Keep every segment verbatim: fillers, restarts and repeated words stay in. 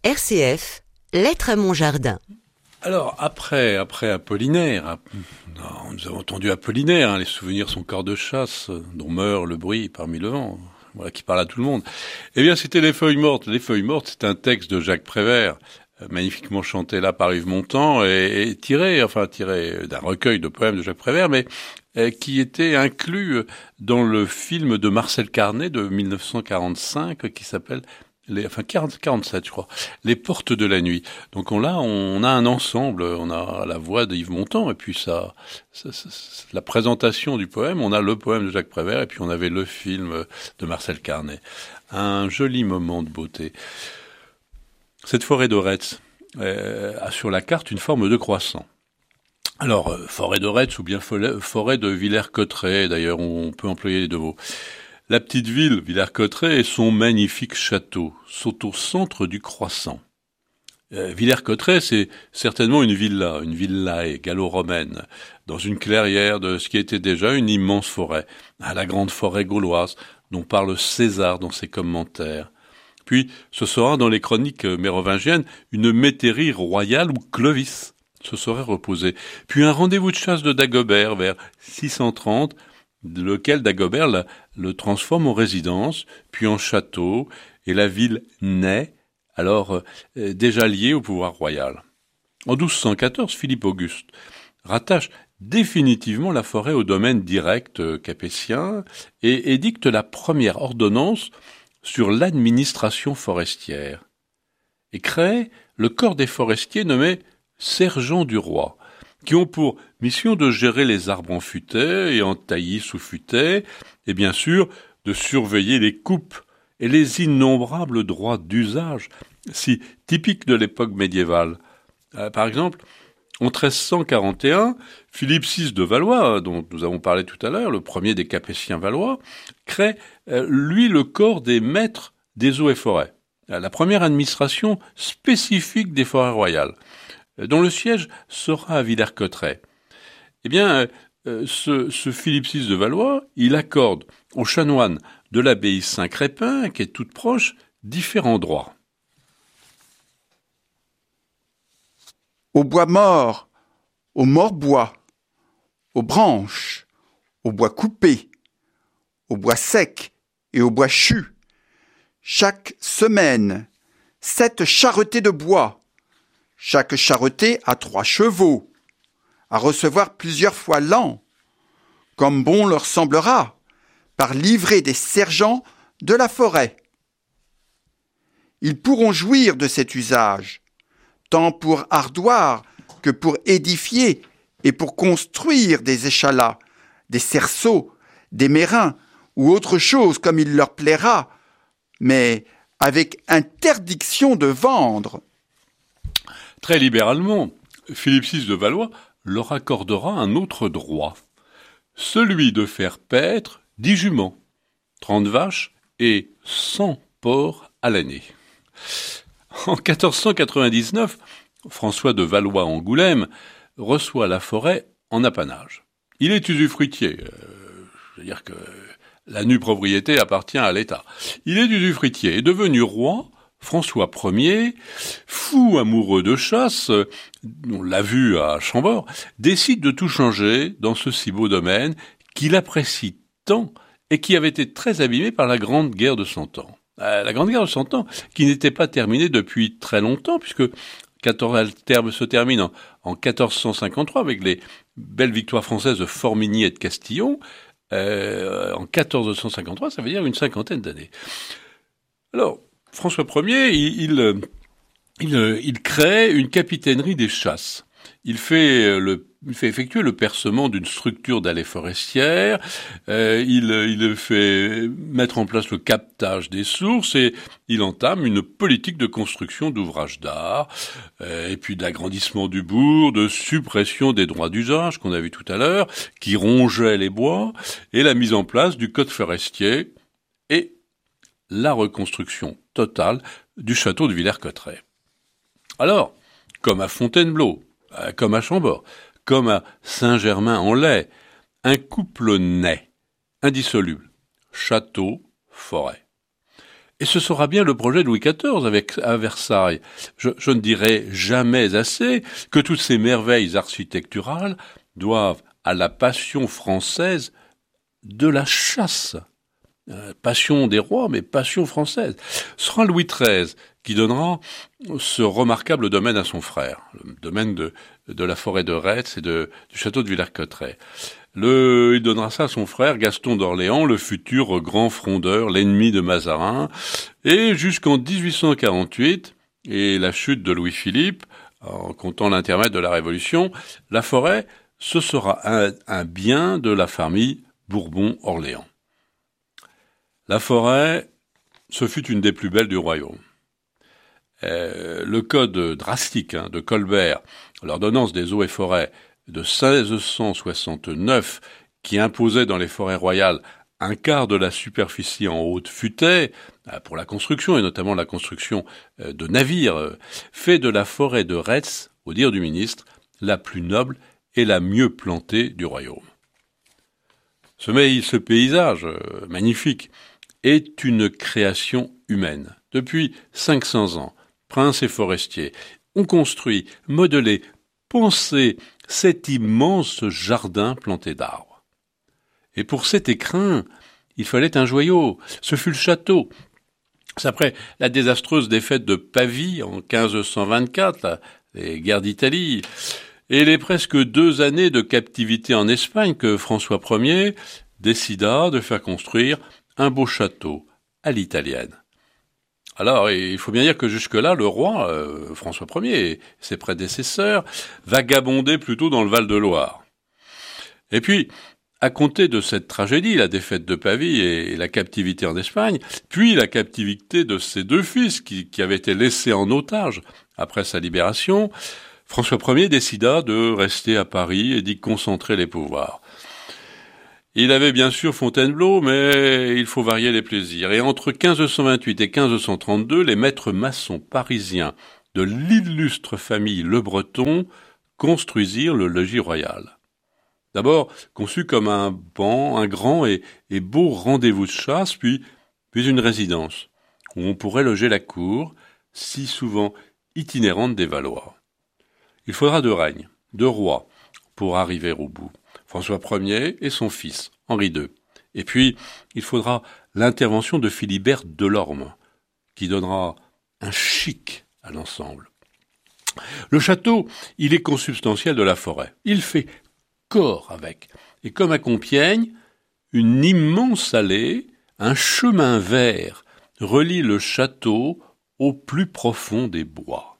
R C F, Lettre à mon jardin. Alors, après, après Apollinaire, non, nous avons entendu Apollinaire, hein, les souvenirs sont corps de chasse, dont meurt le bruit parmi le vent, voilà, qui parle à tout le monde. Eh bien, c'était Les Feuilles Mortes. Les Feuilles Mortes, c'est un texte de Jacques Prévert, magnifiquement chanté là par Yves Montand, et, et tiré, enfin, tiré d'un recueil de poèmes de Jacques Prévert, mais euh, qui était inclus dans le film de Marcel Carné de mille neuf cent quarante-cinq, qui s'appelle Les, enfin quarante, quarante-sept, je crois, Les Portes de la Nuit. Donc on, là, on a un ensemble, on a la voix de Yves Montand, et puis ça, ça, ça, ça, la présentation du poème, on a le poème de Jacques Prévert, et puis on avait le film de Marcel Carné. Un joli moment de beauté. Cette forêt d'Auretz euh, a sur la carte une forme de croissant. Alors, euh, forêt d'Auretz ou bien forêt de Villers-Cotterêts, d'ailleurs on peut employer les deux mots. La petite ville, Villers-Cotterêts, et son magnifique château sont au centre du croissant. Euh, Villers-Cotterêts, c'est certainement une villa, une villae gallo-romaine, dans une clairière de ce qui était déjà une immense forêt, à la grande forêt gauloise, dont parle César dans ses commentaires. Puis, ce sera dans les chroniques mérovingiennes une métairie royale où Clovis se serait reposé. Puis un rendez-vous de chasse de Dagobert vers six cent trente, lequel Dagobert la, le transforme en résidence, puis en château, et la ville naît, alors euh, déjà liée au pouvoir royal. En douze cent quatorze, Philippe Auguste rattache définitivement la forêt au domaine direct euh, capétien et édicte la première ordonnance sur l'administration forestière, et crée le corps des forestiers nommé sergents du roi, qui ont pour mission de gérer les arbres en futaie et en taillis sous futaie, et bien sûr de surveiller les coupes et les innombrables droits d'usage, si typiques de l'époque médiévale. Euh, par exemple, en treize cent quarante et un, Philippe six de Valois, dont nous avons parlé tout à l'heure, le premier des Capétiens valois, crée, euh, lui, le corps des maîtres des eaux et forêts, la première administration spécifique des forêts royales, dont le siège sera à Villers-Cotterêts. Eh bien, euh, ce, ce Philippe six de Valois, il accorde aux chanoines de l'abbaye Saint-Crépin, qui est toute proche, différents droits. Au bois mort, au mort-bois, aux branches, au bois coupé, au bois sec et au bois chu, chaque semaine, sept charretées de bois. Chaque charretée a trois chevaux, à recevoir plusieurs fois l'an, comme bon leur semblera, par livrée des sergents de la forêt. Ils pourront jouir de cet usage, tant pour ardoir que pour édifier et pour construire des échalas, des cerceaux, des mérins ou autre chose comme il leur plaira, mais avec interdiction de vendre. Très libéralement, Philippe six de Valois leur accordera un autre droit, celui de faire paître dix juments, trente vaches et cent porcs à l'année. En quatorze cent quatre-vingt-dix-neuf, François de Valois-Angoulême reçoit la forêt en apanage. Il est usufruitier, euh, je veux dire que la nue propriété appartient à l'État. Il est usufruitier et devenu roi. François Ier, fou amoureux de chasse, on l'a vu à Chambord, décide de tout changer dans ce si beau domaine qu'il apprécie tant et qui avait été très abîmé par la Grande Guerre de Cent Ans. La Grande Guerre de Cent Ans, qui n'était pas terminée depuis très longtemps, puisque quatorze terme se termine en, en quatorze cent cinquante-trois avec les belles victoires françaises de Formigny et de Castillon. Euh, en quatorze cent cinquante-trois, ça veut dire une cinquantaine d'années. Alors, François Ier, il, il, il, il crée une capitainerie des chasses. Il fait, le, il fait effectuer le percement d'une structure d'allées forestières, euh, il, il fait mettre en place le captage des sources et il entame une politique de construction d'ouvrages d'art, euh, et puis d'agrandissement du bourg, de suppression des droits d'usage qu'on a vu tout à l'heure, qui rongeaient les bois, et la mise en place du code forestier et la reconstruction totale du château de Villers-Cotterêts. Alors, comme à Fontainebleau, comme à Chambord, comme à Saint-Germain-en-Laye, un couple naît, indissoluble, château, forêt. Et ce sera bien le projet de Louis quatorze avec, à Versailles. Je, je ne dirai jamais assez que toutes ces merveilles architecturales doivent à la passion française de la chasse. Euh, passion des rois, mais passion française. Ce sera Louis treize qui donnera ce remarquable domaine à son frère, le domaine de, de la forêt de Retz et de, du château de Villers-Cotterêts. Le, il donnera ça à son frère Gaston d'Orléans, le futur grand frondeur, l'ennemi de Mazarin. Et jusqu'en dix-huit cent quarante-huit, et la chute de Louis-Philippe, en comptant l'intermède de la Révolution, la forêt, ce sera un, un bien de la famille Bourbon-Orléans. La forêt, ce fut une des plus belles du royaume. Euh, le code drastique hein, de Colbert, l'ordonnance des eaux et forêts, de seize cent soixante-neuf qui imposait dans les forêts royales un quart de la superficie en haute futaie pour la construction et notamment la construction de navires, fait de la forêt de Retz, au dire du ministre, la plus noble et la mieux plantée du royaume. Ce, ce paysage magnifique est une création humaine. Depuis cinq cents ans, princes et forestiers ont construit, modelé, pensé cet immense jardin planté d'arbres. Et pour cet écrin, il fallait un joyau. Ce fut le château. C'est après la désastreuse défaite de Pavie en quinze cent vingt-quatre, là, les guerres d'Italie, et les presque deux années de captivité en Espagne que François Ier décida de faire construire un beau château à l'italienne. Alors, il faut bien dire que jusque-là, le roi, euh, François Ier et ses prédécesseurs, vagabondaient plutôt dans le Val-de-Loire. Et puis, à compter de cette tragédie, la défaite de Pavie et la captivité en Espagne, puis la captivité de ses deux fils qui, qui avaient été laissés en otage après sa libération, François Ier décida de rester à Paris et d'y concentrer les pouvoirs. Il avait bien sûr Fontainebleau, mais il faut varier les plaisirs. Et entre quinze cent vingt-huit et quinze cent trente-deux, les maîtres maçons parisiens de l'illustre famille Le Breton construisirent le logis royal. D'abord conçu comme un banc, un grand et, et beau rendez-vous de chasse, puis, puis une résidence, où on pourrait loger la cour, si souvent itinérante des Valois. Il faudra deux règnes, deux rois, pour arriver au bout. François Ier et son fils, Henri deux. Et puis, il faudra l'intervention de Philibert Delorme, qui donnera un chic à l'ensemble. Le château, il est consubstantiel de la forêt. Il fait corps avec. Et comme à Compiègne, une immense allée, un chemin vert, relie le château au plus profond des bois.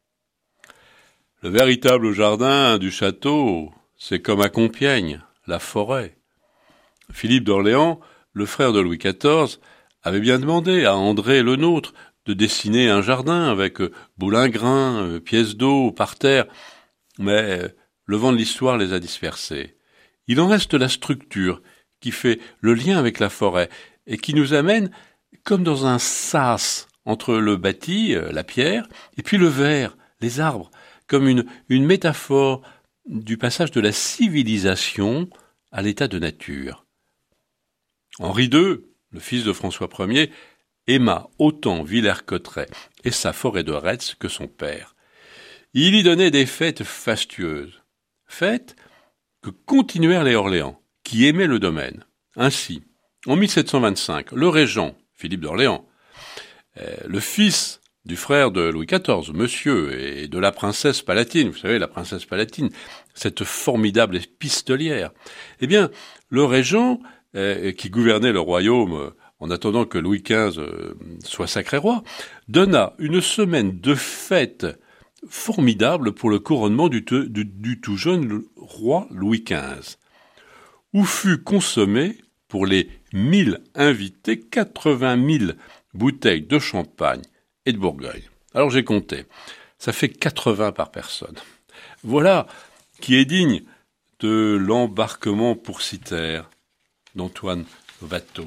Le véritable jardin du château, c'est comme à Compiègne, la forêt. Philippe d'Orléans, le frère de Louis quatorze, avait bien demandé à André le Nôtre de dessiner un jardin avec boulingrin, pièces d'eau, parterre, mais le vent de l'histoire les a dispersés. Il en reste la structure qui fait le lien avec la forêt et qui nous amène comme dans un sas entre le bâti, la pierre, et puis le verre, les arbres, comme une, une métaphore du passage de la civilisation à l'état de nature. Henri deux, le fils de François Ier, aima autant Villers-Cotterêts et sa forêt de Retz que son père. Il y donnait des fêtes fastueuses, fêtes que continuèrent les Orléans, qui aimaient le domaine. Ainsi, en mille sept cent vingt-cinq, le régent, Philippe d'Orléans, euh, le fils du frère de Louis quatorze, monsieur, et de la princesse Palatine, vous savez, la princesse Palatine, cette formidable épistolière, eh bien, le régent, euh, qui gouvernait le royaume euh, en attendant que Louis quinze euh, soit sacré roi, donna une semaine de fête formidable pour le couronnement du, te, du, du tout jeune roi Louis quinze, où fut consommé, pour les mille invités, quatre-vingt mille bouteilles de champagne et de Bourgogne. Alors j'ai compté, ça fait quatre-vingts par personne. Voilà qui est digne de l'embarquement pour Cythère d'Antoine Watteau.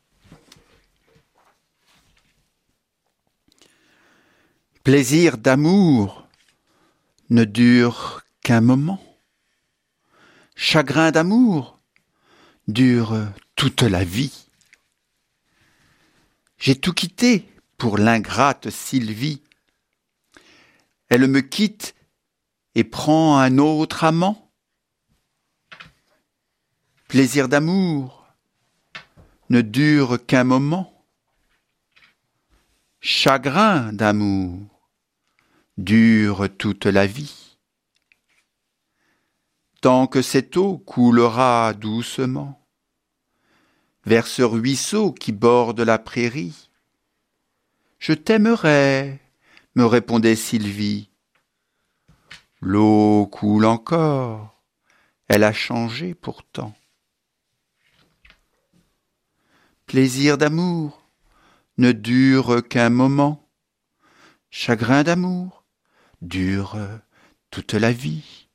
Plaisir d'amour ne dure qu'un moment. Chagrin d'amour dure toute la vie. J'ai tout quitté pour l'ingrate Sylvie. Elle me quitte et prend un autre amant. Plaisir d'amour ne dure qu'un moment. Chagrin d'amour dure toute la vie. Tant que cette eau coulera doucement vers ce ruisseau qui borde la prairie, je t'aimerai, me répondait Sylvie. L'eau coule encore, elle a changé pourtant. Plaisir d'amour ne dure qu'un moment. Chagrin d'amour dure toute la vie.